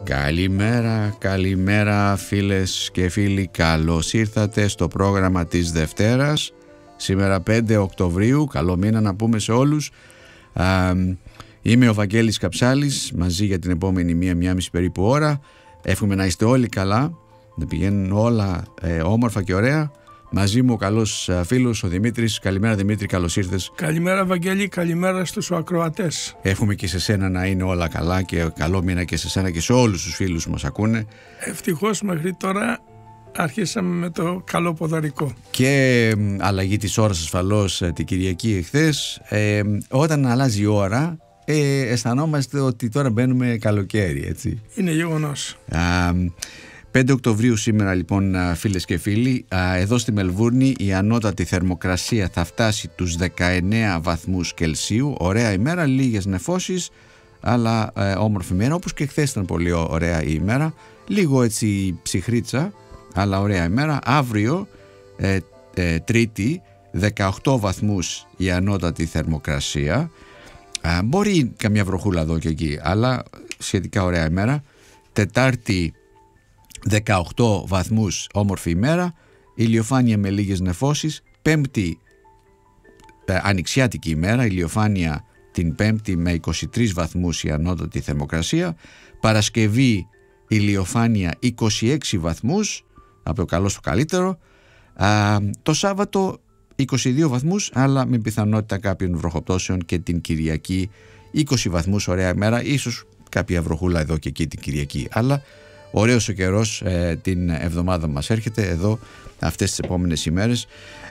Καλημέρα φίλες και φίλοι, καλώς ήρθατε στο πρόγραμμα της Δευτέρας. Σήμερα 5 Οκτωβρίου, καλό μήνα να πούμε σε όλους. Είμαι ο Βαγγέλης Καψάλης, μαζί για την επόμενη μία-μισή περίπου ώρα. Εύχομαι να είστε όλοι καλά, να πηγαίνουν όλα όμορφα και ωραία. Μαζί μου ο καλός φίλος ο Δημήτρης. Καλημέρα Δημήτρη, καλώς ήρθες. Καλημέρα Βαγγέλη, καλημέρα στους ακροατές. Εύχομαι και σε σένα να είναι όλα καλά και καλό μήνα και σε σένα και σε όλους τους φίλους που μας ακούνε. Ευτυχώς μέχρι τώρα αρχίσαμε με το καλό ποδαρικό. Και αλλαγή της ώρας ασφαλώς την Κυριακή εχθές. Όταν αλλάζει η ώρα αισθανόμαστε ότι τώρα μπαίνουμε καλοκαίρι, έτσι. Είναι γεγονός. 5 Οκτωβρίου σήμερα λοιπόν, φίλες και φίλοι, εδώ στη Μελβούρνη η ανώτατη θερμοκρασία θα φτάσει τους 19 βαθμούς Κελσίου. Ωραία ημέρα, λίγες νεφώσεις, αλλά όμορφη ημέρα, όπως και χθες ήταν πολύ ωραία η ημέρα. Λίγο έτσι ψυχρίτσα, αλλά ωραία ημέρα. Αύριο Τρίτη 18 βαθμούς η ανώτατη θερμοκρασία. Μπορεί καμιά βροχούλα εδώ και εκεί, αλλά σχετικά ωραία ημέρα. Τετάρτη 18 βαθμούς, όμορφη ημέρα, ηλιοφάνεια με λίγες νεφώσεις. Πέμπτη ανοιξιάτικη ημέρα, ηλιοφάνεια την Πέμπτη με 23 βαθμούς η ανώτατη θερμοκρασία. Παρασκευή ηλιοφάνεια 26 βαθμούς, από το καλό στο καλύτερο. Το Σάββατο 22 βαθμούς, αλλά με πιθανότητα κάποιων βροχοπτώσεων, και την Κυριακή 20 βαθμούς, ωραία ημέρα, ίσως κάποια βροχούλα εδώ και εκεί την Κυριακή, αλλά ωραίος ο καιρός την εβδομάδα μας έρχεται εδώ αυτές τις επόμενες ημέρες.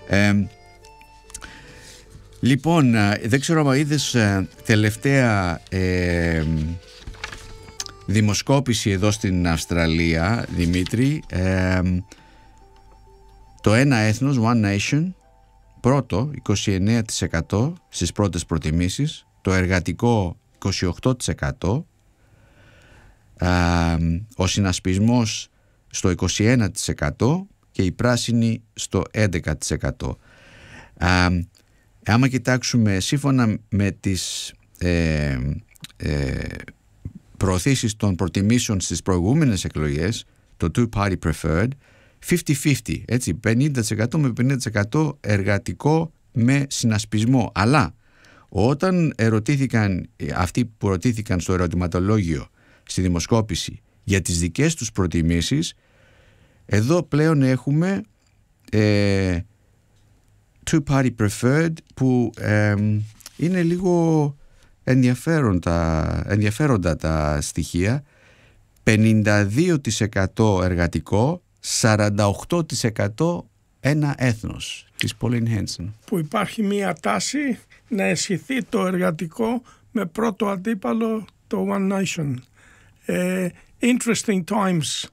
Λοιπόν, δεν ξέρω αν είδες τελευταία δημοσκόπηση εδώ στην Αυστραλία, Δημήτρη. Το ένα έθνος, One Nation, πρώτο 29% στις πρώτες προτιμήσεις, το εργατικό 28%, ο συνασπισμός στο 21% και η πράσινη στο 11%. Άμα κοιτάξουμε σύμφωνα με τις προωθήσεις των προτιμήσεων στις προηγούμενες εκλογές, το Two Party Preferred, 50-50, έτσι, 50% με 50% εργατικό με συνασπισμό. Αλλά όταν ερωτήθηκαν αυτοί που ρωτήθηκαν στο ερωτηματολόγιο στη δημοσκόπηση για τις δικές τους προτιμήσεις, εδώ πλέον έχουμε Two Party Preferred, που είναι λίγο ενδιαφέροντα τα στοιχεία. 52% εργατικό, 48% ένα έθνος της Pauline Hanson. Που υπάρχει μία τάση να αισχυθεί το εργατικό με πρώτο αντίπαλο το One Nation. Interesting times,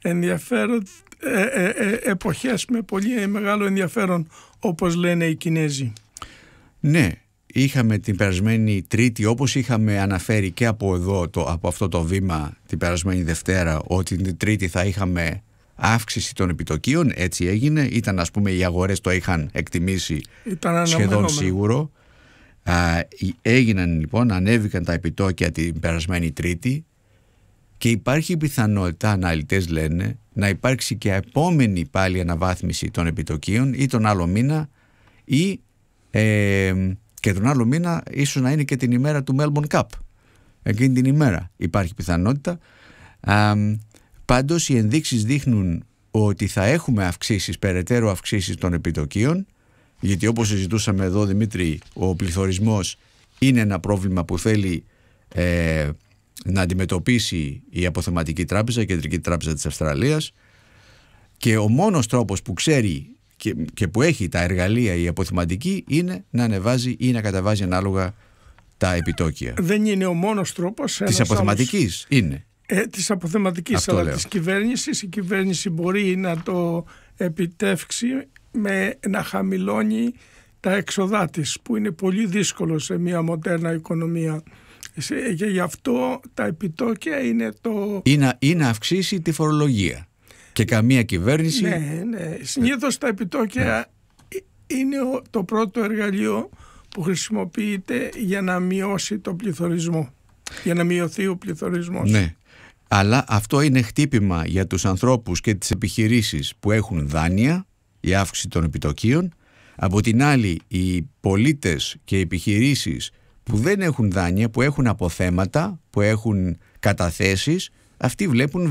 εποχές με πολύ μεγάλο ενδιαφέρον, όπως λένε οι Κινέζοι. Ναι, είχαμε την περασμένη Τρίτη, όπως είχαμε αναφέρει και από εδώ, από αυτό το βήμα την περασμένη Δευτέρα, ότι την Τρίτη θα είχαμε αύξηση των επιτοκίων. Έτσι έγινε, ήταν, ας πούμε, οι αγορές το είχαν εκτιμήσει σχεδόν σίγουρο. Έγιναν λοιπόν, ανέβηκαν τα επιτόκια την περασμένη Τρίτη και υπάρχει πιθανότητα, αναλυτές λένε, να υπάρξει και επόμενη πάλι αναβάθμιση των επιτοκίων ή τον άλλο μήνα, ή και τον άλλο μήνα ίσως να είναι και την ημέρα του Melbourne Cup. Εκείνη την ημέρα υπάρχει πιθανότητα. Πάντως οι ενδείξεις δείχνουν ότι θα έχουμε αυξήσεις, περαιτέρω αυξήσεις των επιτοκίων, γιατί όπως συζητούσαμε εδώ, Δημήτρη, ο πληθωρισμός είναι ένα πρόβλημα που θέλει να αντιμετωπίσει η Αποθεματική Τράπεζα, η Κεντρική Τράπεζα της Αυστραλίας, και ο μόνος τρόπος που ξέρει και που έχει τα εργαλεία η αποθεματική είναι να ανεβάζει ή να καταβάζει ανάλογα τα επιτόκια. Δεν είναι ο μόνος τρόπος. Της αποθεματικής είναι. Της αποθεματικής, αλλά της κυβέρνησης. Η κυβέρνηση μπορεί να το επιτεύξει με να χαμηλώνει τα έξοδά της, που είναι πολύ δύσκολο σε μια μοντέρνα οικονομία. Και γι' αυτό τα επιτόκια είναι το... Ή να αυξήσει τη φορολογία. Και καμία κυβέρνηση... Ναι. Συνήθως τα επιτόκια είναι το πρώτο εργαλείο που χρησιμοποιείται για να μειώσει το πληθωρισμό. Για να μειωθεί ο πληθωρισμός. Ναι. Αλλά αυτό είναι χτύπημα για τους ανθρώπους και τις επιχειρήσεις που έχουν δάνεια, η αύξηση των επιτοκίων. Από την άλλη, οι πολίτες και οι επιχειρήσεις που δεν έχουν δάνεια, που έχουν αποθέματα, που έχουν καταθέσεις, αυτοί βλέπουν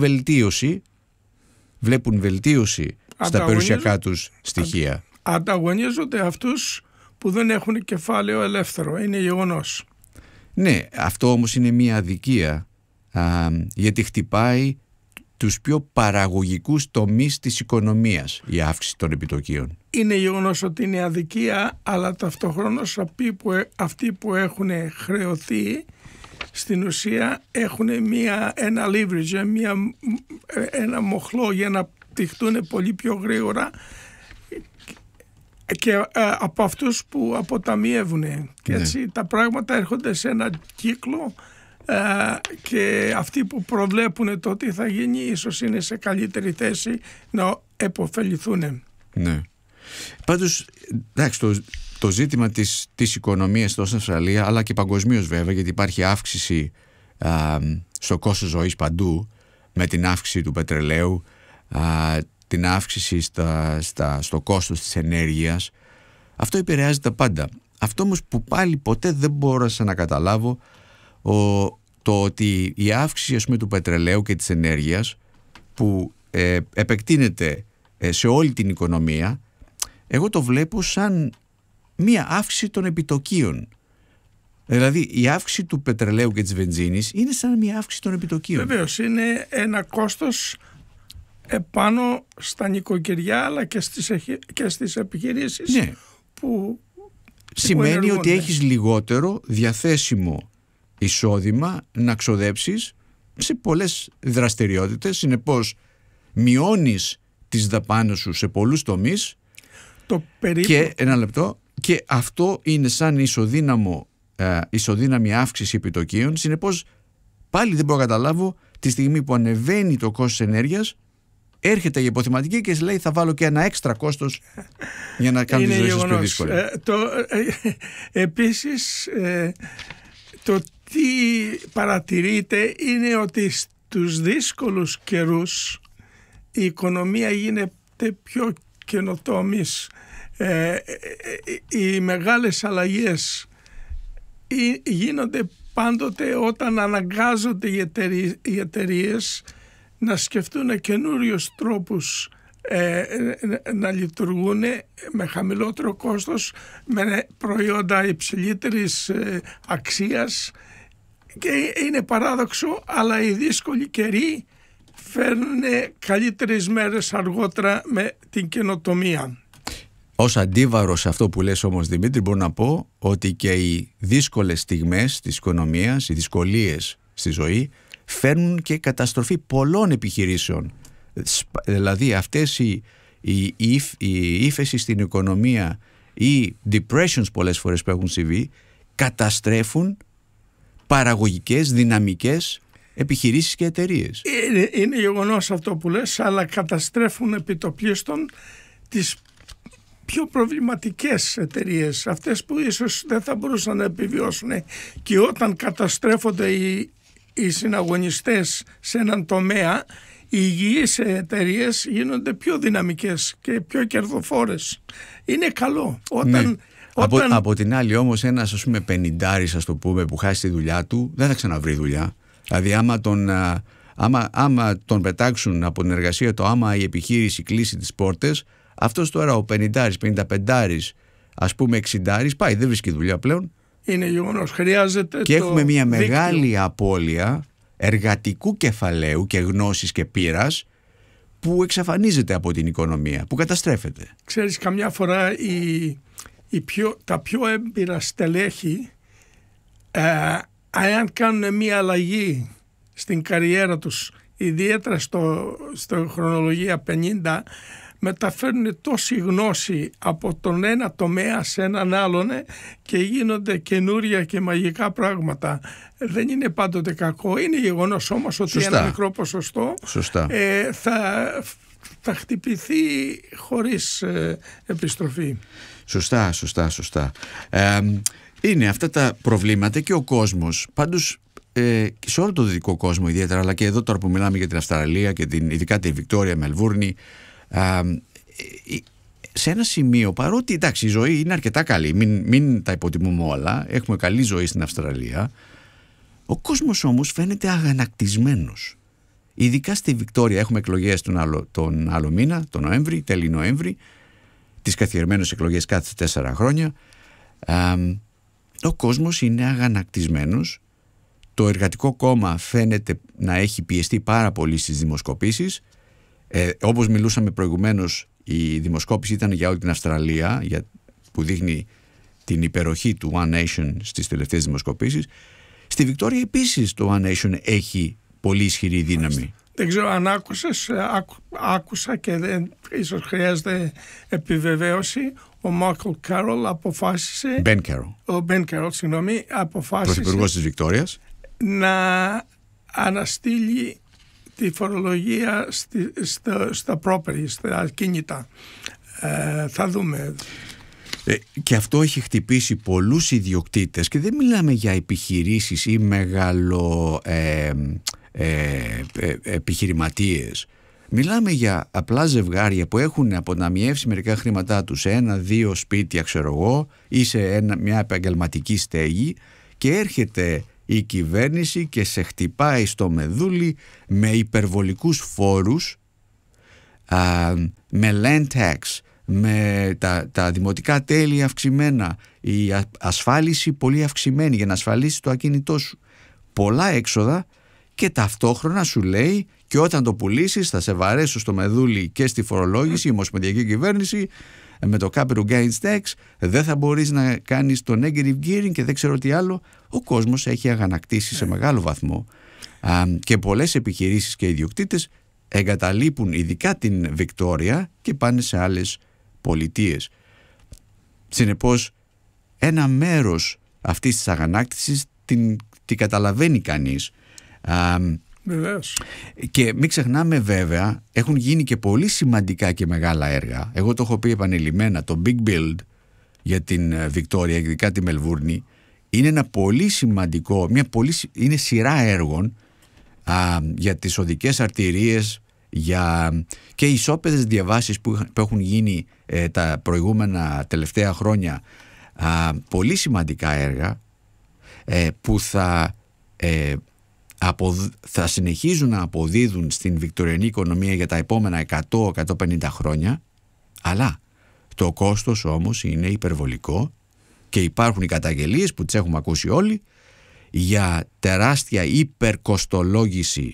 βελτίωση στα περιουσιακά τους στοιχεία. Ανταγωνίζονται αυτούς που δεν έχουν κεφάλαιο ελεύθερο. Είναι γεγονός. Ναι, αυτό όμως είναι μια αδικία, γιατί χτυπάει τους πιο παραγωγικούς τομείς της οικονομίας η αύξηση των επιτοκίων. Είναι γεγονός ότι είναι αδικία, αλλά ταυτοχρόνως αυτοί που έχουν χρεωθεί στην ουσία έχουν ένα leverage, ένα μοχλό για να πτυχτούν πολύ πιο γρήγορα και από αυτούς που αποταμιεύουν. Και έτσι τα πράγματα έρχονται σε ένα κύκλο και αυτοί που προβλέπουν το τι θα γίνει ίσως είναι σε καλύτερη θέση να επωφεληθούν. Ναι. Πάντως, εντάξει, το ζήτημα της οικονομίας στην Αυστραλία, αλλά και παγκοσμίως βέβαια, γιατί υπάρχει αύξηση στο κόστος ζωής παντού, με την αύξηση του πετρελαίου, την αύξηση στο κόστος της ενέργειας, αυτό επηρεάζει τα πάντα. Αυτό όμως που πάλι ποτέ δεν μπόρεσα να καταλάβω, το ότι η αύξηση, ας πούμε, του πετρελαίου και της ενέργειας που επεκτείνεται σε όλη την οικονομία, εγώ το βλέπω σαν μία αύξηση των επιτοκίων. Δηλαδή η αύξηση του πετρελαίου και της βενζίνης είναι σαν μία αύξηση των επιτοκίων. Βεβαίως, είναι ένα κόστος επάνω στα νοικοκυριά αλλά και στις επιχειρήσεις. Ναι. Που σημαίνει ότι έχεις λιγότερο διαθέσιμο εισόδημα να ξοδέψεις σε πολλές δραστηριότητες. Συνεπώς μειώνεις τις δαπάνες σου σε πολλούς τομείς. Και ένα λεπτό, και αυτό είναι σαν ισοδύναμη αύξηση επιτοκίων. Συνεπώς πάλι δεν μπορώ να καταλάβω, τη στιγμή που ανεβαίνει το κόστος ενέργειας, έρχεται η υποθεματική και λέει θα βάλω και ένα έξτρα κόστος για να κάνω τη ζωή σας πιο δύσκολη. Επίσης το τι παρατηρείται είναι ότι στους δύσκολους καιρούς η οικονομία γίνεται πιο καινοτόμης. Οι μεγάλες αλλαγές γίνονται πάντοτε όταν αναγκάζονται οι εταιρείες να σκεφτούν καινούριους τρόπους να λειτουργούν με χαμηλότερο κόστος, με προϊόντα υψηλότερης αξίας, και είναι παράδοξο, αλλά οι δύσκολοι καιροί φέρνουν καλύτερες μέρες αργότερα με την καινοτομία. Ως αντίβαρο σε αυτό που λες όμως, Δημήτρη, μπορώ να πω ότι και οι δύσκολες στιγμές της οικονομίας, οι δυσκολίες στη ζωή, φέρνουν και καταστροφή πολλών επιχειρήσεων. Δηλαδή αυτές η ύφεση στην οικονομία, οι depressions πολλές φορές που έχουν συμβεί, καταστρέφουν παραγωγικές, δυναμικές επιχειρήσεις και εταιρείες. Είναι γεγονός αυτό που λες, αλλά καταστρέφουν επιτοπλίστων τις πιο προβληματικές εταιρείες, αυτές που ίσως δεν θα μπορούσαν να επιβιώσουν, και όταν καταστρέφονται οι συναγωνιστές σε έναν τομέα, οι υγιείς εταιρείες γίνονται πιο δυναμικές και πιο κερδοφόρες. Είναι καλό. Από την άλλη όμως, ένας, ας πούμε, 50άρης, ας το πούμε, που χάσει τη δουλειά του, δεν θα ξαναβρει δουλειά. Δηλαδή άμα τον πετάξουν από την εργασία του, άμα η επιχείρηση κλείσει τις πόρτες, αυτός τώρα ο 50άρης, 55άρης, ας πούμε 60άρης, πάει, δεν βρίσκει δουλειά πλέον. Είναι γεγονός, χρειάζεται. Και έχουμε μια μεγάλη απώλεια εργατικού κεφαλαίου και γνώσης και πείρας που εξαφανίζεται από την οικονομία, που καταστρέφεται. Ξέρεις, καμιά φορά τα πιο έμπειρα στελέχη, αν κάνουν μια αλλαγή στην καριέρα τους, ιδιαίτερα στο χρονολογία 50, μεταφέρουν τόση γνώση από τον ένα τομέα σε έναν άλλον και γίνονται καινούρια και μαγικά πράγματα. Δεν είναι πάντοτε κακό. Είναι γεγονός όμως ότι ένα μικρό ποσοστό θα χτυπηθεί χωρίς επιστροφή. Σωστά. Είναι αυτά τα προβλήματα και ο κόσμος. Πάντως σε όλο το δυτικό κόσμο ιδιαίτερα, αλλά και εδώ τώρα που μιλάμε για την Αυστραλία και ειδικά τη Βικτόρια, Μελβούρνη, σε ένα σημείο, παρότι εντάξει η ζωή είναι αρκετά καλή, μην τα υποτιμούμε όλα, έχουμε καλή ζωή στην Αυστραλία, ο κόσμος όμως φαίνεται αγανακτισμένος. Ειδικά στη Βικτόρια έχουμε εκλογές τον άλλο μήνα, τον Νοέμβρη, τέλη Νοέμβρη, τις καθιερωμένες εκλογές κάθε 4 χρόνια. Ο κόσμος είναι αγανακτισμένος. Το Εργατικό Κόμμα φαίνεται να έχει πιεστεί πάρα πολύ στις δημοσκοπήσεις. Όπως μιλούσαμε προηγουμένως, η δημοσκόπηση ήταν για όλη την Αυστραλία, που δείχνει την υπεροχή του One Nation στις τελευταίες δημοσκοπήσεις. Στη Βικτόρια επίσης το One Nation έχει πολύ ισχυρή δύναμη. Δεν ξέρω αν άκουσες, άκουσα και ίσως χρειάζεται επιβεβαίωση. Ο Μάικλ Κάρολ αποφάσισε. Ben Carroll. Ο Ben Carroll, συγγνώμη, αποφάσισε. Πρωθυπουργός της Βικτόριας. Να αναστείλει τη φορολογία στα property, στα ακίνητα. Θα δούμε. Και αυτό έχει χτυπήσει πολλούς ιδιοκτήτες και δεν μιλάμε για επιχειρήσεις ή μεγάλο επιχειρηματίες. Μιλάμε για απλά ζευγάρια που έχουν αποταμιεύσει μερικά χρήματά τους σε 1-2 σπίτια, ξέρω εγώ, ή σε μια επαγγελματική στέγη, και έρχεται η κυβέρνηση και σε χτυπάει στο μεδούλι με υπερβολικούς φόρους, με land tax, με τα δημοτικά τέλη αυξημένα, η ασφάλιση πολύ αυξημένη για να ασφαλίσεις το ακίνητό σου, πολλά έξοδα, και ταυτόχρονα σου λέει και όταν το πουλήσεις θα σε βαρέσω στο μεδούλι και στη φορολόγηση, η ομοσπονδιακή κυβέρνηση με το capital gains tax, δεν θα μπορείς να κάνεις το negative gearing και δεν ξέρω τι άλλο. Ο κόσμος έχει αγανακτήσει σε μεγάλο βαθμό και πολλές επιχειρήσεις και ιδιοκτήτες εγκαταλείπουν ειδικά την Βικτόρια και πάνε σε άλλες πολιτείες. Συνεπώς ένα μέρος αυτής της αγανάκτησης την καταλαβαίνει κανείς. Βεβαίως. Και μην ξεχνάμε βέβαια, έχουν γίνει και πολύ σημαντικά και μεγάλα έργα. Εγώ το έχω πει επανειλημμένα, το Big Build για την Βικτόρια, ειδικά τη Μελβούρνη, είναι ένα πολύ σημαντικό, είναι σειρά έργων για τις οδικές αρτηρίες, και οι ισόπεδες διαβάσεις που έχουν γίνει τα προηγούμενα τελευταία χρόνια, πολύ σημαντικά έργα που θα συνεχίζουν να αποδίδουν στην βικτωριανή οικονομία για τα επόμενα 100-150 χρόνια, αλλά το κόστος όμως είναι υπερβολικό και υπάρχουν οι καταγγελίες που τις έχουμε ακούσει όλοι για τεράστια υπερκοστολόγηση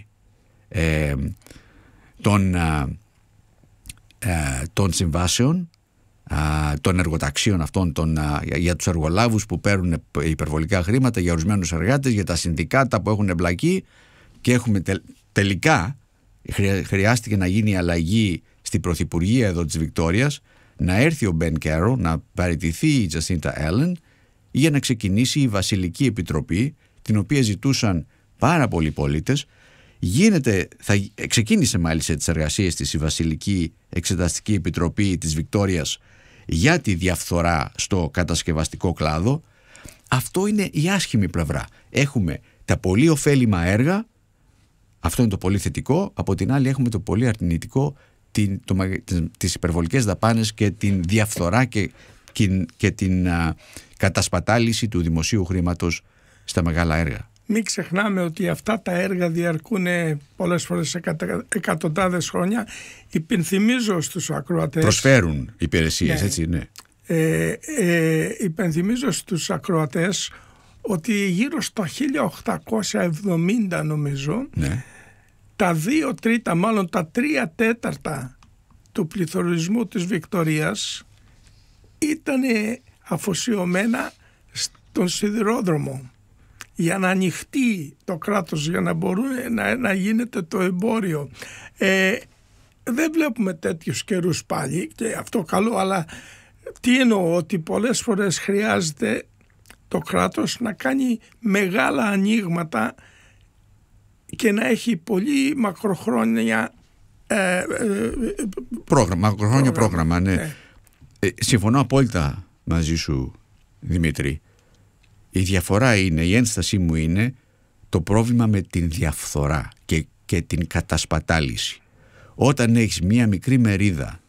των συμβάσεων, των εργοταξίων αυτών, για τους εργολάβους που παίρνουν υπερβολικά χρήματα, για ορισμένους εργάτες, για τα συνδικάτα που έχουν εμπλακεί, και έχουμε τελικά χρειάστηκε να γίνει αλλαγή στην Πρωθυπουργία εδώ της Βικτόριας, να έρθει ο Ben Carroll, να παραιτηθεί η Jacinta Ardern για να ξεκινήσει η Βασιλική Επιτροπή, την οποία ζητούσαν πάρα πολλοί πολίτες. Ξεκίνησε μάλιστα τις εργασίες της η Βασιλική Εξεταστική Επιτροπή της Βικτόριας για τη διαφθορά στο κατασκευαστικό κλάδο. Αυτό είναι η άσχημη πλευρά. Έχουμε τα πολύ ωφέλιμα έργα, αυτό είναι το πολύ θετικό, από την άλλη έχουμε το πολύ αρνητικό, τις υπερβολικές δαπάνες και την διαφθορά και την κατασπατάληση του δημοσίου χρήματος στα μεγάλα έργα. Μην ξεχνάμε ότι αυτά τα έργα διαρκούν πολλές φορές εκατοντάδες χρόνια. Υπενθυμίζω στους ακροατές. Προσφέρουν υπηρεσίες, ναι. Έτσι, ναι. Υπενθυμίζω στους ακροατές ότι γύρω στο 1870 νομίζω, ναι, τα 2/3, μάλλον τα 3/4 του πληθωρισμού της Βικτορίας ήταν αφοσιωμένα στον σιδηρόδρομο, για να ανοιχτεί το κράτος, για να μπορούν να γίνεται το εμπόριο. Δεν βλέπουμε τέτοιους καιρούς πάλι, και αυτό καλό, αλλά τι εννοώ, ότι πολλές φορές χρειάζεται το κράτος να κάνει μεγάλα ανοίγματα και να έχει πολύ μακροχρόνια πρόγραμμα, ναι. Συμφωνώ απόλυτα μαζί σου, Δημήτρη. Η διαφορά είναι, η ένστασή μου είναι το πρόβλημα με την διαφθορά και την κατασπατάληση. Όταν έχεις μία μικρή μερίδα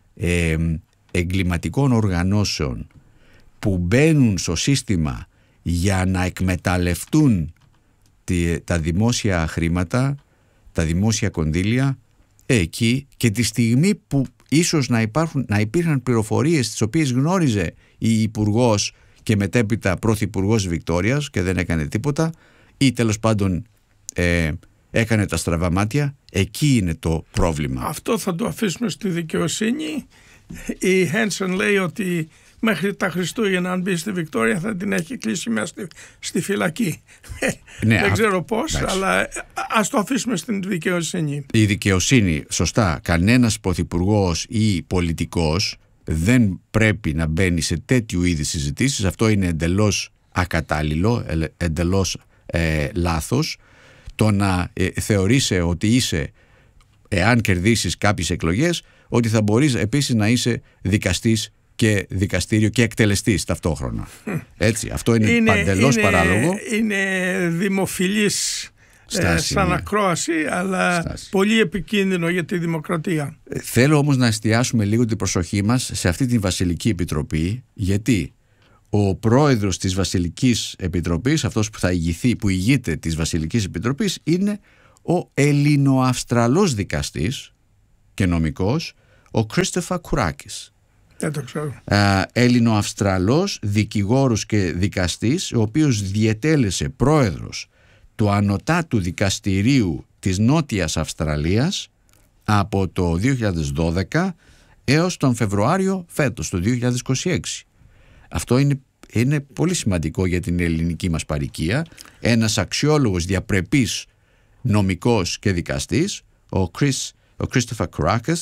εγκληματικών οργανώσεων που μπαίνουν στο σύστημα για να εκμεταλλευτούν τα δημόσια χρήματα, τα δημόσια κονδύλια, εκεί και τη στιγμή που ίσως να υπήρχαν πληροφορίες τις οποίες γνώριζε η Υπουργός και μετέπειτα Πρωθυπουργός Βικτόριας και δεν έκανε τίποτα, ή τέλος πάντων έκανε τα στραβά μάτια, εκεί είναι το πρόβλημα. Αυτό θα το αφήσουμε στη δικαιοσύνη. Η Χένσον λέει ότι μέχρι τα Χριστούγεννα, αν μπει στη Βικτόρια, θα την έχει κλείσει μέσα στη φυλακή. Ναι, δεν ξέρω πώς, αλλά ας το αφήσουμε στην δικαιοσύνη. Η δικαιοσύνη, σωστά, κανένας πρωθυπουργός ή πολιτικός δεν πρέπει να μπαίνει σε τέτοιου είδους συζητήσεις. Αυτό είναι εντελώς ακατάλληλο, εντελώς λάθος. Το να θεωρείσαι ότι είσαι, εάν κερδίσεις κάποιες εκλογές, ότι θα μπορείς επίσης να είσαι δικαστής και δικαστήριο και εκτελεστής ταυτόχρονα. Έτσι, αυτό είναι παντελώς παράλογο. Είναι δημοφιλής σαν ακρόαση, αλλά πολύ επικίνδυνο για τη δημοκρατία. Θέλω όμως να εστιάσουμε λίγο την προσοχή μας σε αυτή τη Βασιλική Επιτροπή, γιατί ο πρόεδρος της Βασιλικής Επιτροπής, αυτός που θα ηγηθεί, που ηγείται της Βασιλικής Επιτροπής, είναι ο Ελληνοαυστραλός δικαστής και νομικός, ο Christopher Kourakis. Δεν το ξέρω. Έλληνο-Αυστραλός δικηγόρος και δικαστής, ο οποίος διετέλεσε πρόεδρος του Ανωτάτου Δικαστηρίου της Νότιας Αυστραλίας από το 2012 έως τον Φεβρουάριο φέτος, το 2026. Αυτό είναι πολύ σημαντικό για την ελληνική μας παροικία. Ένας αξιόλογος, διαπρεπής νομικός και δικαστής, ο Christopher Kourakis,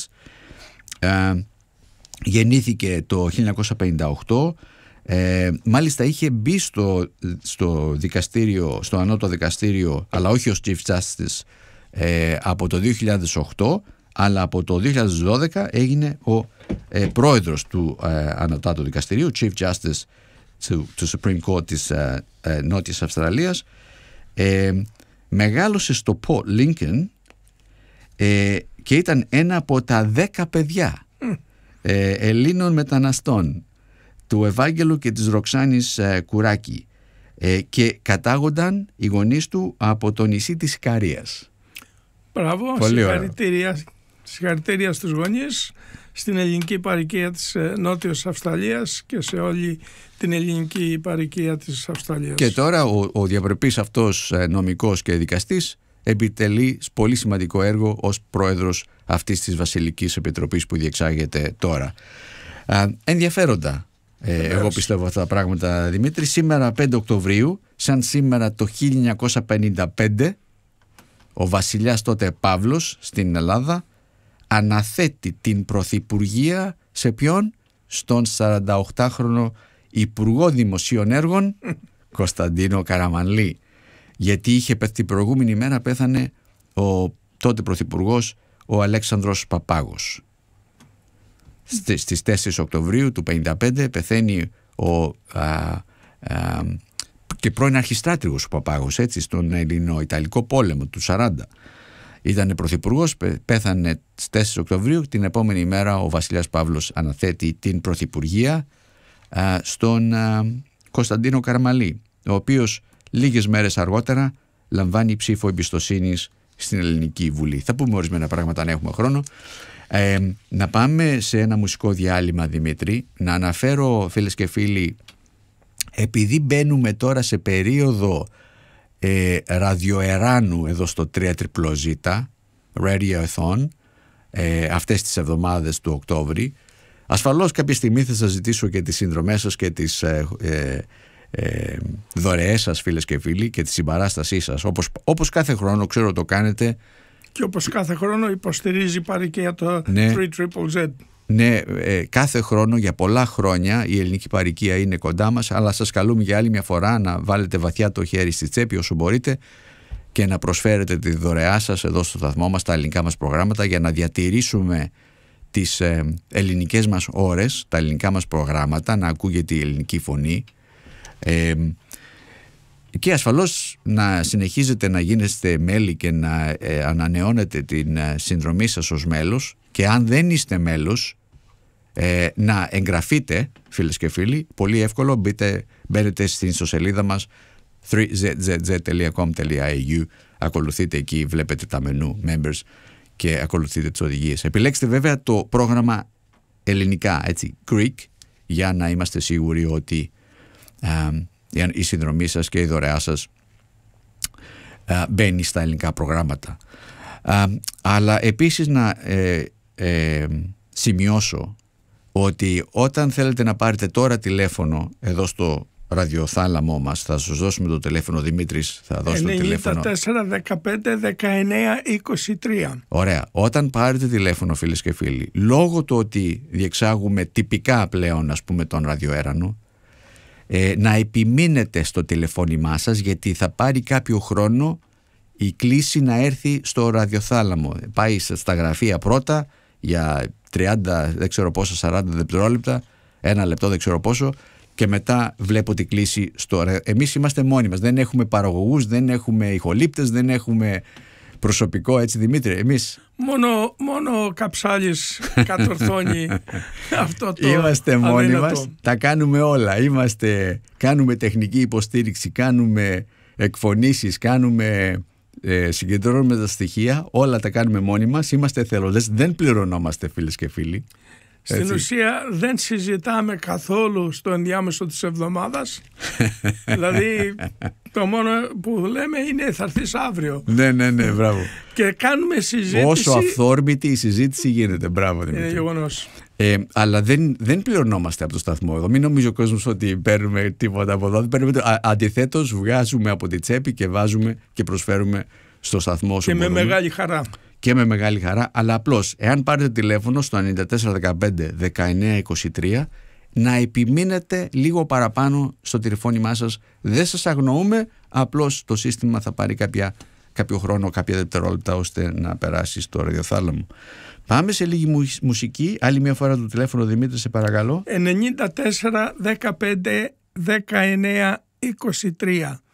γεννήθηκε το 1958, μάλιστα είχε μπει στο δικαστήριο, στο ανώτατο δικαστήριο, αλλά όχι ως Chief Justice από το 2008, αλλά από το 2012 έγινε ο πρόεδρος του ανώτατου δικαστηρίου, Chief Justice του Supreme Court της Νότιας Αυστραλίας. Μεγάλωσε στο Port Lincoln και ήταν ένα από τα 10 παιδιά Ελλήνων μεταναστών, του Ευάγγελου και της Ροξάνης Κουράκη, και κατάγονταν οι γονείς του από το νησί της Ικαρίας. Μπράβο, συγχαρητήρια στους γονείς, στην ελληνική παροικία της Νότιας Αυστραλίας και σε όλη την ελληνική παροικία της Αυστραλίας. Και τώρα ο διαπρεπής αυτός νομικός και δικαστής επιτελεί πολύ σημαντικό έργο ως πρόεδρος αυτής της Βασιλικής Επιτροπής που διεξάγεται τώρα. Ενδιαφέροντα, εγώ πιστεύω αυτά τα πράγματα, Δημήτρη. Σήμερα 5 Οκτωβρίου, σαν σήμερα το 1955, ο βασιλιάς τότε Παύλος στην Ελλάδα αναθέτει την πρωθυπουργία σε ποιον? Στον 48χρονο Υπουργό Δημοσίων Έργων Κωνσταντίνο Καραμανλή, γιατί την προηγούμενη μέρα πέθανε ο τότε πρωθυπουργός ο Αλέξανδρος Παπάγος. Στις 4 Οκτωβρίου του 1955 πεθαίνει και πρώην αρχιστράτηγος ο Παπάγος, έτσι, στον Ελληνο-Ιταλικό πόλεμο του 40. Ήταν πρωθυπουργός, πέθανε στις 4 Οκτωβρίου. Την επόμενη μέρα ο βασιλιάς Παύλος αναθέτει την πρωθυπουργία στον Κωνσταντίνο Καραμανλή, ο οποίος λίγες μέρες αργότερα λαμβάνει ψήφο εμπιστοσύνης στην Ελληνική Βουλή. Θα πούμε ορισμένα πράγματα αν έχουμε χρόνο. Να πάμε σε ένα μουσικό διάλειμμα, Δημήτρη. Να αναφέρω, φίλες και φίλοι, επειδή μπαίνουμε τώρα σε περίοδο ραδιοεράνου εδώ στο 3ZZZ Radiothon, αυτές τις εβδομάδες του Οκτώβρη, ασφαλώς κάποια στιγμή θα σας ζητήσω και τις συνδρομές σας και τις δωρεές σας, φίλες και φίλοι, και τη συμπαράστασή σας, όπως κάθε χρόνο, ξέρω το κάνετε. Και όπως κάθε χρόνο υποστηρίζει παροικία το 3ZZZ. Ναι, κάθε χρόνο για πολλά χρόνια η ελληνική παροικία είναι κοντά μας, αλλά σας καλούμε για άλλη μια φορά να βάλετε βαθιά το χέρι στη τσέπη όσο μπορείτε και να προσφέρετε τη δωρεά σας εδώ στο σταθμό μας, τα ελληνικά μας προγράμματα, για να διατηρήσουμε τις ελληνικές μας ώρες, τα ελληνικά μας προγράμματα, να ακούγεται η ελληνική φωνή. Και ασφαλώς να συνεχίζετε να γίνεστε μέλη και να ανανεώνετε την συνδρομή σας ως μέλος, και αν δεν είστε μέλος να εγγραφείτε, φίλες και φίλοι. Πολύ εύκολο, μπαίνετε στην ιστοσελίδα μας 3zzz.com.au, ακολουθείτε εκεί, βλέπετε τα μενού members και ακολουθείτε τις οδηγίες. Επιλέξτε βέβαια το πρόγραμμα ελληνικά, έτσι, Greek, για να είμαστε σίγουροι ότι η συνδρομή σας και η δωρεά σας μπαίνει στα ελληνικά προγράμματα. Αλλά επίσης να σημειώσω ότι όταν θέλετε να πάρετε τώρα τηλέφωνο εδώ στο ραδιοθάλαμό μας, θα σας δώσουμε το τηλέφωνο, Δημήτρης θα δώσει το τηλέφωνο 94 15 19 23. Ωραία. Όταν πάρετε τηλέφωνο, φίλες και φίλοι, λόγω του ότι διεξάγουμε τυπικά πλέον, ας πούμε, τον ραδιοέρανο, να επιμείνετε στο τηλεφώνημά σας, γιατί θα πάρει κάποιο χρόνο η κλήση να έρθει στο ραδιοθάλαμο. Πάει στα γραφεία πρώτα για 30, δεν ξέρω πόσο, 40 δευτερόλεπτα, 1 λεπτό, δεν ξέρω πόσο, και μετά βλέπω την κλήση στο... Εμείς είμαστε μόνοι μας, δεν έχουμε παραγωγούς, δεν έχουμε ηχολήπτες, δεν έχουμε προσωπικό, έτσι Δημήτρη, εμείς... Μόνο ο Καψάλης κατορθώνει αυτό το... Είμαστε μόνοι μας, τα κάνουμε όλα, κάνουμε τεχνική υποστήριξη, κάνουμε εκφωνήσεις, συγκεντρώνουμε τα στοιχεία, όλα τα κάνουμε μόνοι μας, είμαστε εθελοντές, δεν πληρωνόμαστε, φίλες και φίλοι. Στην ουσία δεν συζητάμε καθόλου στο ενδιάμεσο της εβδομάδας. Δηλαδή το μόνο που λέμε είναι θα έρθεις αύριο. Ναι, μπράβο. Και κάνουμε συζήτηση. Όσο αυθόρμητη η συζήτηση γίνεται, μπράβο Δημήτρη. Είναι γεγονός. Αλλά δεν πληρωνόμαστε από το σταθμό εδώ. Μην νομίζει ο κόσμος ότι παίρνουμε τίποτα από εδώ. Αντιθέτως βγάζουμε από τη τσέπη και βάζουμε και προσφέρουμε στο σταθμό. Και με μεγάλη χαρά. Και με μεγάλη χαρά, αλλά απλώς εάν πάρετε τηλέφωνο στο 9415-1923, να επιμείνετε λίγο παραπάνω στο τηλεφώνημά σας. Δεν σας αγνοούμε, απλώς το σύστημα θα πάρει κάποιο χρόνο, κάποια δευτερόλεπτα, ώστε να περάσει στο ραδιοθάλαμο. Πάμε σε λίγη μουσική. Άλλη μια φορά το τηλέφωνο, Δημήτρη, σε παρακαλώ. 9415-1923.